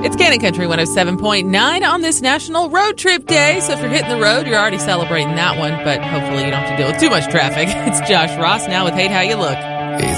It's Cannon Country 107.9 on this National Road Trip Day. So if you're hitting the road, you're already celebrating that one, but hopefully you don't have to deal with too much traffic. It's Josh Ross now with Hate How You Look.